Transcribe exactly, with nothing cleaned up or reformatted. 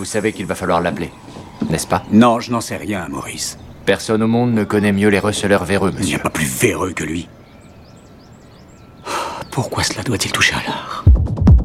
savez qu'il va falloir l'appeler, n'est-ce pas? Non, je n'en sais rien, Maurice. Personne au monde ne connaît mieux les receleurs véreux, monsieur. Il n'y a pas plus véreux que lui. Pourquoi cela doit-il toucher à l'art?